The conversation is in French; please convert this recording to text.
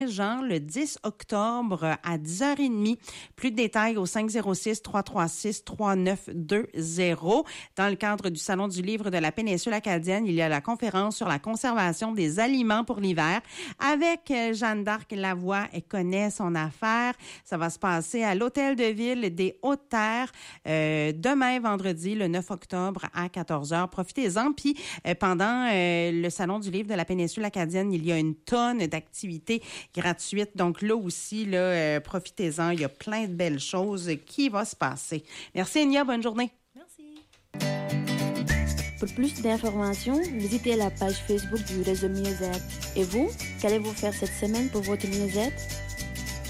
Jean, le 10 octobre à 10h30. Plus de détails au 506-336-3920. Dans le cadre du Salon du livre de la péninsule acadienne, il y a la conférence sur la conservation des aliments pour l'hiver avec Jeanne d'Arc Lavoie. Elle connaît son affaire. Ça va se passer à l'Hôtel de Ville des Hautes-Terres demain, vendredi, le 9 octobre à 14h. Profitez-en. Puis pendant le Salon du livre de la péninsule acadienne, il y a une tonne d'activités gratuite. Donc là aussi, profitez-en. Il y a plein de belles choses qui vont se passer. Merci, Enya. Bonne journée. Merci. Pour plus d'informations, visitez la page Facebook du Réseau Mieux-être. Et vous, qu'allez-vous faire cette semaine pour votre mieux-être?